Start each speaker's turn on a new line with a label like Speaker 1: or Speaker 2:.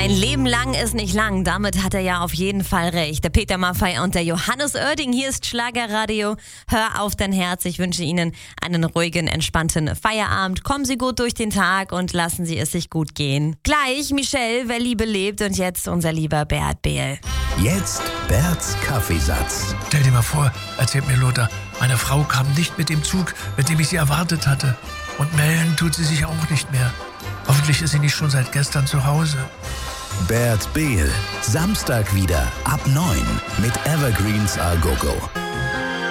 Speaker 1: Ein Leben lang ist nicht lang, damit hat er ja auf jeden Fall recht. Der Peter Maffay und der Johannes Oerding, hier ist Schlagerradio. Hör auf dein Herz, ich wünsche Ihnen einen ruhigen, entspannten Feierabend. Kommen Sie gut durch den Tag und lassen Sie es sich gut gehen. Gleich Michelle, wer Liebe lebt, und jetzt unser lieber Bert Behl.
Speaker 2: Jetzt Berts Kaffeesatz.
Speaker 3: Stell dir mal vor, erzählt mir Lothar, meine Frau kam nicht mit dem Zug, mit dem ich sie erwartet hatte. Und melden tut sie sich auch nicht mehr. Hoffentlich ist sie nicht schon seit gestern zu Hause.
Speaker 2: Bert Behl, Samstag wieder ab 9 mit Evergreens A Go Go.